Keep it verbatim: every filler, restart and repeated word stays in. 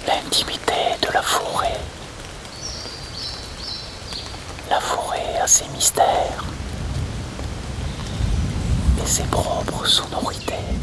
L'intimité de la forêt. La forêt a ses mystères et ses propres sonorités.